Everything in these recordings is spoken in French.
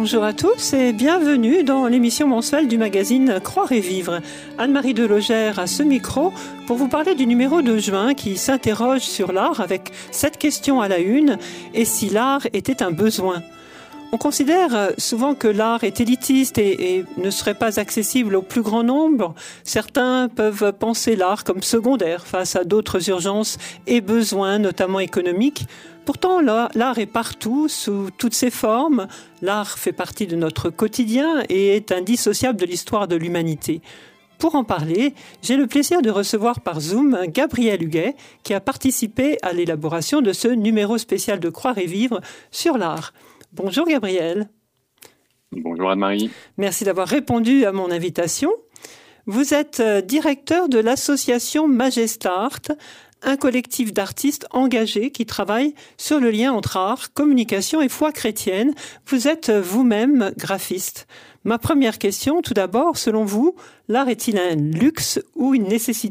Bonjour à tous et bienvenue dans l'émission mensuelle du magazine Croire et Vivre. Anne-Marie Delogère à ce micro pour vous parler du numéro de juin qui s'interroge sur l'art avec cette question à la une: et si l'art était un besoin ? On considère souvent que l'art est élitiste et ne serait pas accessible au plus grand nombre. Certains peuvent penser l'art comme secondaire face à d'autres urgences et besoins, notamment économiques. Pourtant, l'art est partout, sous toutes ses formes. L'art fait partie de notre quotidien et est indissociable de l'histoire de l'humanité. Pour en parler, j'ai le plaisir de recevoir par Zoom Gabriel Huguet, qui a participé à l'élaboration de ce numéro spécial de Croire et Vivre sur l'art. Bonjour Gabriel. Bonjour Anne-Marie. Merci d'avoir répondu à mon invitation. Vous êtes directeur de l'association Majestart, un collectif d'artistes engagés qui travaillent sur le lien entre art, communication et foi chrétienne. Vous êtes vous-même graphiste. Ma première question, tout d'abord, selon vous, l'art est-il un luxe ou une nécessité ?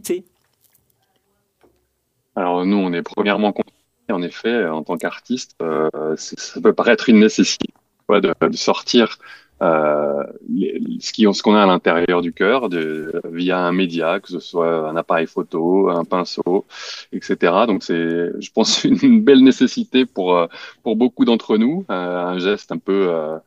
Alors nous, on est premièrement convaincus, en effet, en tant qu'artiste, ça peut paraître une nécessité de sortir ce qu'on a à l'intérieur du cœur via un média, que ce soit un appareil photo, un pinceau, etc. Donc c'est, je pense, une belle nécessité pour beaucoup d'entre nous, un geste un peu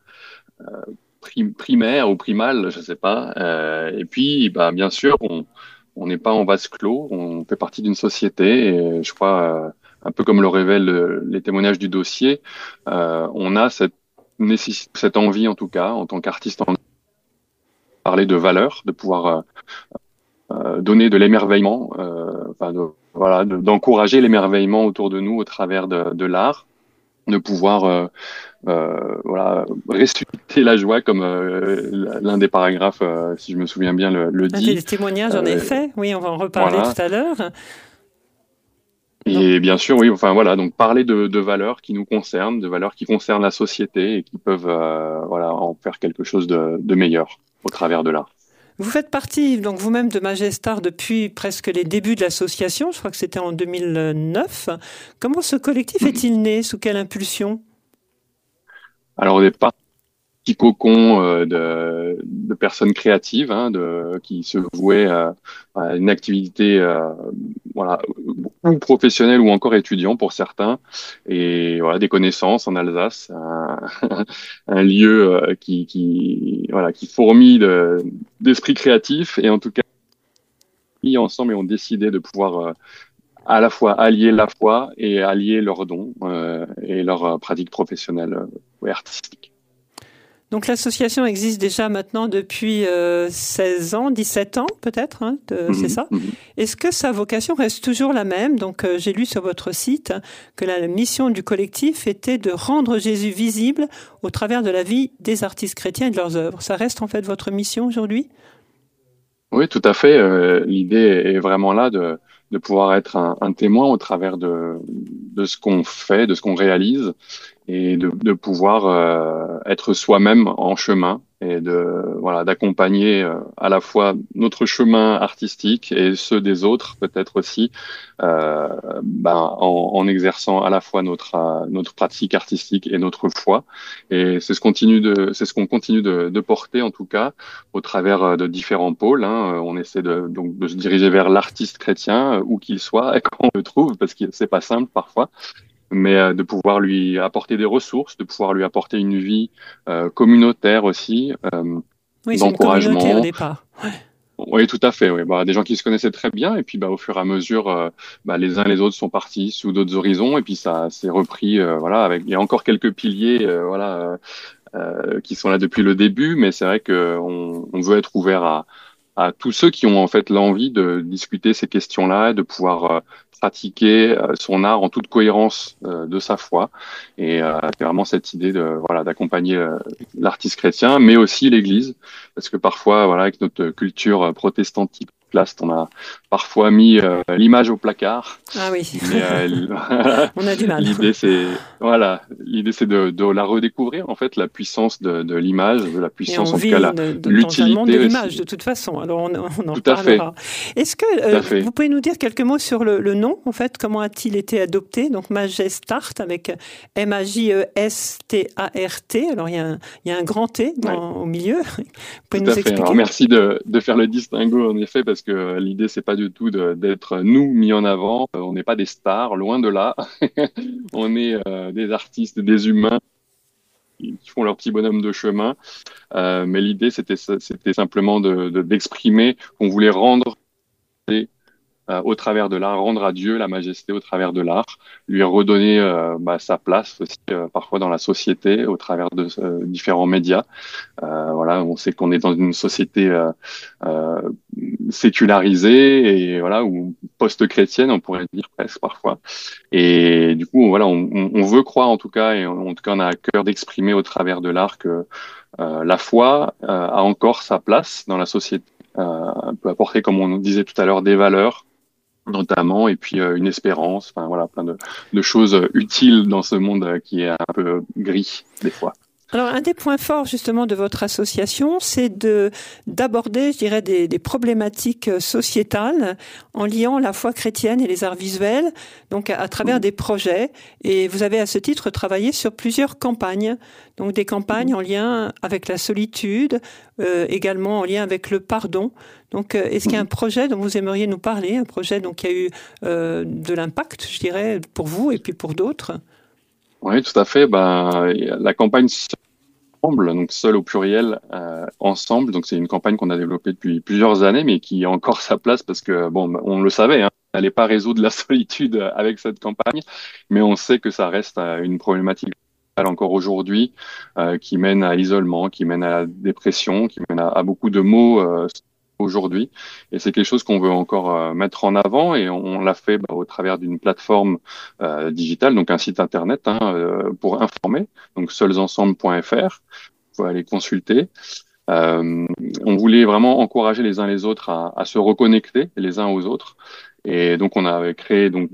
primaire ou primal, je sais pas. Et puis, bien sûr, on n'est pas en vase clos, on fait partie d'une société et je crois, un peu comme le révèlent les témoignages du dossier, on a cette envie, en tout cas, en tant qu'artiste, de parler de valeurs, de pouvoir donner de l'émerveillement, d'encourager l'émerveillement autour de nous au travers de l'art, de pouvoir ressusciter la joie, comme l'un des paragraphes, si je me souviens bien, le dit. Des témoignages, en effet, oui, on va en reparler tout à l'heure. Et bien sûr, oui, donc parler de valeurs qui nous concernent, de valeurs qui concernent la société et qui peuvent en faire quelque chose de meilleur au travers de l'art. Vous faites partie donc vous-même de Majestart depuis presque les débuts de l'association, je crois que c'était en 2009. Comment ce collectif est-il né ? Sous quelle impulsion ? Alors au départ, petit cocon de personnes créatives, qui se vouaient à une activité ou professionnelle ou encore étudiant pour certains, et des connaissances en Alsace, un lieu qui fourmille d'esprit créatif, et en tout cas mis ensemble et ont décidé de pouvoir à la fois allier la foi et allier leurs dons et leurs pratiques professionnelles et artistiques. Donc l'association existe déjà maintenant depuis 16 ans, 17 ans peut-être, c'est ça. Est-ce que sa vocation reste toujours la même ? Donc j'ai lu sur votre site que la mission du collectif était de rendre Jésus visible au travers de la vie des artistes chrétiens et de leurs œuvres. Ça reste en fait votre mission aujourd'hui ? Oui, tout à fait. L'idée est vraiment là de pouvoir être un témoin au travers de ce qu'on fait, de ce qu'on réalise, et de pouvoir être soi-même en chemin, et d'accompagner à la fois notre chemin artistique et ceux des autres, peut-être aussi, en exerçant à la fois notre pratique artistique et notre foi. Et c'est ce qu'on continue de porter, en tout cas, au travers de différents pôles. On essaie de se diriger vers l'artiste chrétien, où qu'il soit, et quand on le trouve, parce que c'est pas simple parfois, mais de pouvoir lui apporter des ressources, de pouvoir lui apporter une vie communautaire aussi, oui, d'encouragement. C'est une communauté au départ. Ouais. Oui, tout à fait. Oui. Des gens qui se connaissaient très bien, et puis au fur et à mesure, les uns les autres sont partis sous d'autres horizons, et puis ça s'est repris. Il y a encore quelques piliers, qui sont là depuis le début, mais c'est vrai que on veut être ouvert à tous ceux qui ont en fait l'envie de discuter ces questions-là, de pouvoir pratiquer son art en toute cohérence de sa foi. Et c'est vraiment cette idée d'accompagner l'artiste chrétien, mais aussi l'Église, parce que parfois, avec notre culture protestantique classe. On a parfois mis l'image au placard, Ah oui, mais on a du mal. l'idée c'est de la redécouvrir en fait, la puissance de l'image, de la Et on puissance, en tout cas vit dans un monde de l'utilité l'image aussi. de toute façon, alors on en Tout à fait, reparlera. Est-ce que tout à fait. vous pouvez nous dire quelques mots sur le nom, en fait, comment a-t-il été adopté? Donc Majestart avec Majestart, alors il y a un grand T Ouais. au milieu. Vous pouvez Tout nous à fait. Alors expliquer? merci de faire le distinguo en effet, parce que l'idée c'est pas du tout d'être nous mis en avant. On n'est pas des stars, loin de là. On est des artistes, des humains qui font leur petit bonhomme de chemin. Mais l'idée c'était simplement d'exprimer qu'on voulait rendre au travers de l'art, rendre à Dieu la majesté au travers de l'art, lui redonner sa place aussi parfois dans la société au travers de différents médias. Voilà, on sait qu'on est dans une société euh, sécularisée et voilà, ou post-chrétienne, on pourrait dire presque parfois. Et du coup, voilà, on veut croire en tout cas, et en tout cas, on a à cœur d'exprimer au travers de l'art que la foi a encore sa place dans la société, peut apporter, comme on disait tout à l'heure, des valeurs notamment, et puis une espérance, enfin voilà, plein de choses utiles dans ce monde qui est un peu gris des fois. Alors, un des points forts justement de votre association, c'est d'aborder, je dirais, des problématiques sociétales en liant la foi chrétienne et les arts visuels, donc à travers des projets. Et vous avez à ce titre travaillé sur plusieurs campagnes, donc des campagnes en lien avec la solitude, également en lien avec le pardon. Donc, est-ce qu'il y a un projet dont vous aimeriez nous parler, un projet donc qui a eu de l'impact, je dirais, pour vous et puis pour d'autres? Oui, tout à fait. Ben, la campagne Ensemble, donc seul au pluriel, ensemble. Donc c'est une campagne qu'on a développée depuis plusieurs années, mais qui a encore sa place parce que bon, on le savait, hein, on n'allait pas résoudre la solitude avec cette campagne, mais on sait que ça reste une problématique encore aujourd'hui, qui mène à l'isolement, qui mène à la dépression, qui mène à beaucoup de maux aujourd'hui. Et c'est quelque chose qu'on veut encore mettre en avant, et on l'a fait au travers d'une plateforme digitale, donc un site internet pour informer, donc seulsensemble.fr. Faut aller consulter. Euh, on voulait vraiment encourager les uns les autres à se reconnecter les uns aux autres. Et donc, on a créé donc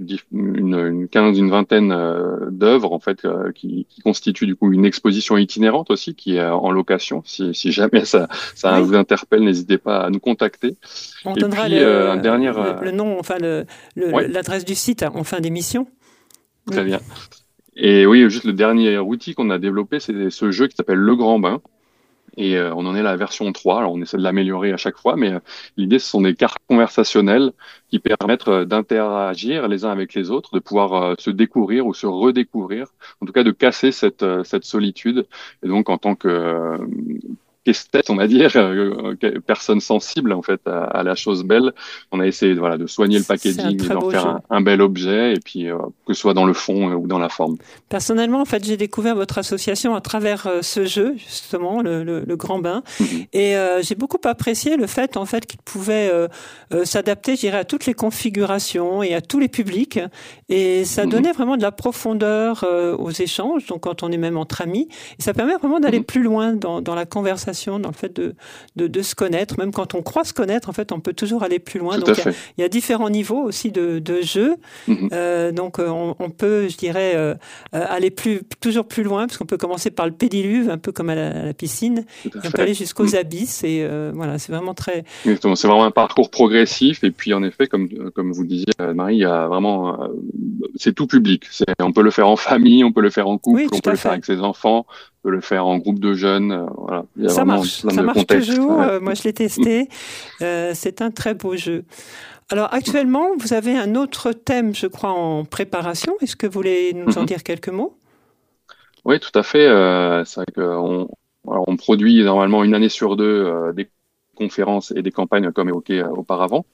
une vingtaine d'œuvres en fait qui constituent du coup une exposition itinérante aussi qui est en location. Si jamais ça Oui. vous interpelle, n'hésitez pas à nous contacter. On Et donnera puis un dernier, le nom, enfin ouais, l'adresse du site en fin d'émission. très bien. Et oui, juste le dernier outil qu'on a développé, c'est ce jeu qui s'appelle Le Grand Bain. Et on en est à la version 3. Alors on essaie de l'améliorer à chaque fois, mais l'idée, ce sont des cartes conversationnelles qui permettent d'interagir les uns avec les autres, de pouvoir se découvrir ou se redécouvrir, en tout cas de casser cette solitude. Et donc en tant qu'esthète, on va dire, personne sensible en fait à la chose belle, on a essayé voilà, de soigner le C'est un packaging et très d'en beau faire jeu. un bel objet, et puis que ce soit dans le fond ou dans la forme. Personnellement, en fait, j'ai découvert votre association à travers ce jeu, justement, le Grand Bain. Mhm. Et j'ai beaucoup apprécié le fait, en fait, qu'il pouvait s'adapter, je dirais, à toutes les configurations et à tous les publics. Et ça Mhm. donnait vraiment de la profondeur aux échanges, donc quand on est même entre amis. Et ça permet vraiment d'aller Mhm. plus loin dans la conversation, dans le fait de se connaître. Même quand on croit se connaître, en fait, on peut toujours aller plus loin. Tout à Donc, fait. il y a différents niveaux aussi de jeu. Mhm. Donc, on peut, je dirais, aller toujours plus loin, parce qu'on peut commencer par le pédiluve, un peu comme à la piscine, Tout à et on peut aller fait. jusqu'aux abysses. Et voilà, c'est vraiment très. Exactement. C'est vraiment un parcours progressif. Et puis, en effet, comme vous le disiez, Marie, il y a vraiment, c'est tout public. On peut le faire en famille, on peut le faire en couple, Oui, on tout peut à le faire fait. avec ses enfants, on peut le faire en groupe de jeunes. Voilà. Il y a vraiment plein Ça de marche contextes. toujours. Ouais. Moi, je l'ai testé. C'est un très beau jeu. Alors, actuellement, vous avez un autre thème, je crois, en préparation. Est-ce que vous voulez nous en Mhm. dire quelques mots? Oui, tout à fait. C'est vrai qu'on alors, on produit normalement une année sur deux des conférences et des campagnes comme évoqué auparavant.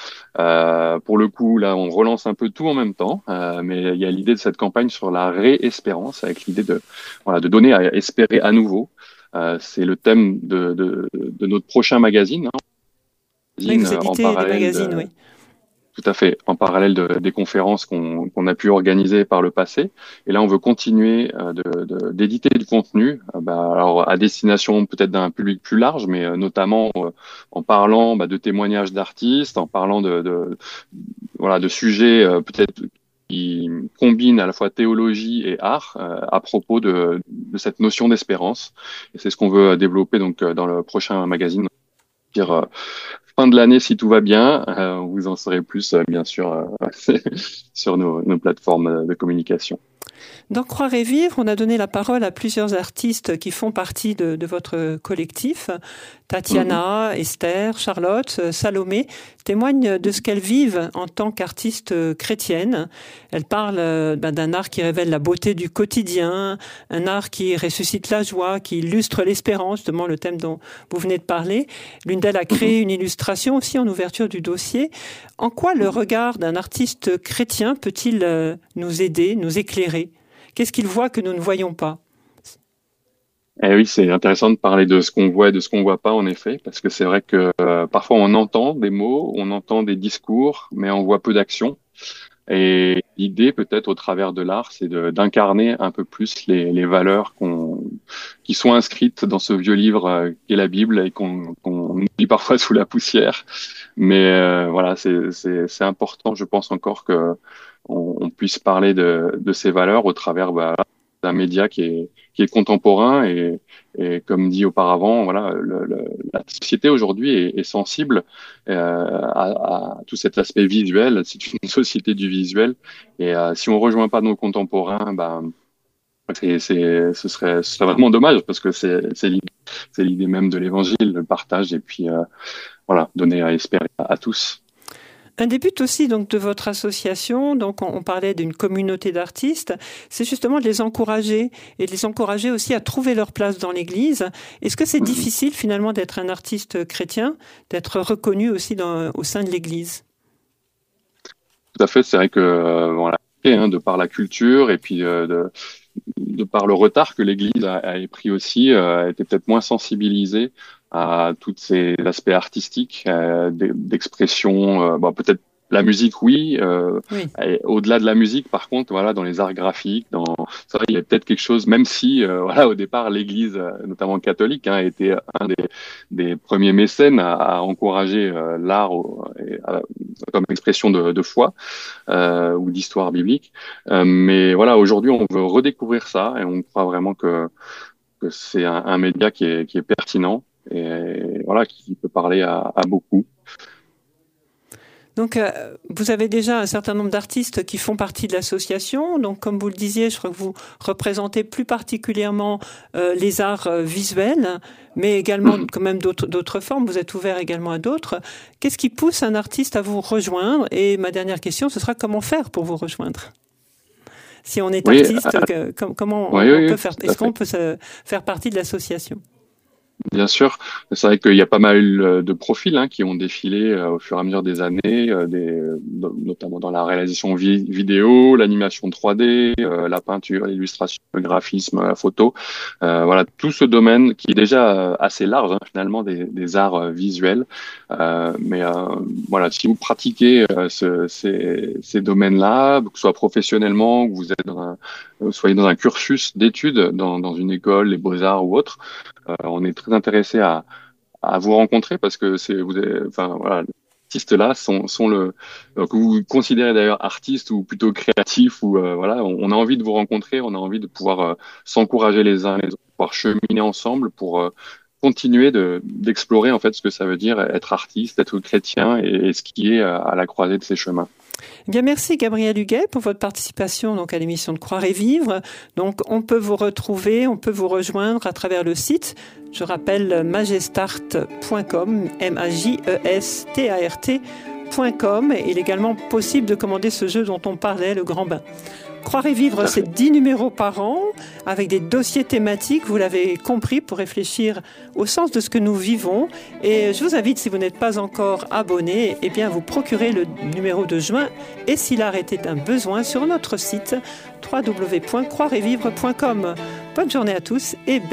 Pour le coup, là, on relance un peu tout en même temps, mais il y a l'idée de cette campagne sur la réespérance, avec l'idée de donner à espérer à nouveau. C'est le thème de notre prochain magazine, hein, Oui, magazine vous en éditez des parallèle magazines, oui. Tout à fait, en parallèle des conférences qu'on a pu organiser par le passé. Et là, on veut continuer d'éditer du contenu, alors à destination peut-être d'un public plus large, mais notamment en parlant de témoignages d'artistes, en parlant voilà, de sujets peut-être qui combinent à la fois théologie et art à propos de cette notion d'espérance. Et c'est ce qu'on veut développer donc dans le prochain magazine. Fin de l'année, si tout va bien, vous en saurez plus, bien sûr, sur nos plateformes de communication. Dans Croire et Vivre, on a donné la parole à plusieurs artistes qui font partie de votre collectif. Tatiana, Esther, Charlotte, Salomé témoignent de ce qu'elles vivent en tant qu'artistes chrétiennes. Elles parlent d'un art qui révèle la beauté du quotidien, un art qui ressuscite la joie, qui illustre l'espérance, justement le thème dont vous venez de parler. L'une d'elles a créé une illustration aussi en ouverture du dossier. En quoi le regard d'un artiste chrétien peut-il nous aider, nous éclairer ? Qu'est-ce qu'il voit que nous ne voyons pas ? Eh oui, c'est intéressant de parler de ce qu'on voit et de ce qu'on voit pas, en effet, parce que c'est vrai que parfois on entend des mots, on entend des discours, mais on voit peu d'action. Et l'idée, peut-être, au travers de l'art, c'est d'incarner un peu plus les valeurs qui sont inscrites dans ce vieux livre qu'est la Bible et qu'on oublie parfois sous la poussière. Mais voilà, c'est important, je pense encore que on puisse parler de ces valeurs au travers d'un média qui est contemporain et comme dit auparavant, voilà, la société aujourd'hui est sensible à tout cet aspect visuel. C'est une société du visuel et si on rejoint pas nos contemporains, ce serait vraiment dommage parce que c'est l'idée même de l'évangile, le partage et puis voilà, donner à espérer à tous. Un des buts aussi donc de votre association, donc on parlait d'une communauté d'artistes, c'est justement de les encourager et de les encourager aussi à trouver leur place dans l'Église. Est-ce que c'est difficile finalement d'être un artiste chrétien, d'être reconnu aussi au sein de l'Église ? Tout à fait, c'est vrai que voilà, de par la culture et puis de par le retard que l'Église a pris aussi, a été peut-être moins sensibilisée à tous ces aspects artistiques, d'expression, peut-être la musique, oui. Oui. Au-delà de la musique, par contre, voilà, dans les arts graphiques, c'est vrai, il y a peut-être quelque chose, même si, voilà, au départ, l'Église, notamment catholique, a été un des premiers mécènes à encourager l'art comme expression de foi ou d'histoire biblique. Mais voilà, aujourd'hui, on veut redécouvrir ça et on croit vraiment que c'est un média qui est pertinent et voilà, qui peut parler à beaucoup. Donc, vous avez déjà un certain nombre d'artistes qui font partie de l'association. Donc, comme vous le disiez, je crois que vous représentez plus particulièrement les arts visuels, mais également quand même d'autres formes. Vous êtes ouvert également à d'autres. Qu'est-ce qui pousse un artiste à vous rejoindre ? Et ma dernière question, ce sera comment faire pour vous rejoindre ? Si on est artiste, comment on peut faire ? Est-ce qu'on peut faire partie de l'association ? Bien sûr, c'est vrai qu'il y a pas mal de profils qui ont défilé au fur et à mesure des années, notamment dans la réalisation vidéo, l'animation 3D, la peinture, l'illustration, le graphisme, la photo. Voilà, tout ce domaine qui est déjà assez large finalement des arts visuels. Mais voilà, si vous pratiquez ces domaines-là, que ce soit professionnellement, que vous soyez dans un cursus d'études dans une école, les beaux-arts ou autre, on est très intéressé à vous rencontrer parce que les artistes là sont que vous considérez d'ailleurs artiste ou plutôt créatif ou voilà, on a envie de vous rencontrer, on a envie de pouvoir s'encourager les uns les autres, pouvoir cheminer ensemble pour continuer d'explorer en fait ce que ça veut dire être artiste, être chrétien et ce qui est à la croisée de ces chemins. Bien, merci Gabriel Huguet pour votre participation donc à l'émission de Croire et Vivre. Donc, on peut vous retrouver, on peut vous rejoindre à travers le site. Je rappelle majestart.com, majestart.com. Et il est également possible de commander ce jeu dont on parlait, le Grand Bain. Croire et Vivre, c'est 10 numéros par an avec des dossiers thématiques, vous l'avez compris, pour réfléchir au sens de ce que nous vivons. Et je vous invite, si vous n'êtes pas encore abonné, eh bien, vous procurer le numéro de juin et si l'art était un besoin sur notre site www.croireetvivre.com. Bonne journée à tous et belle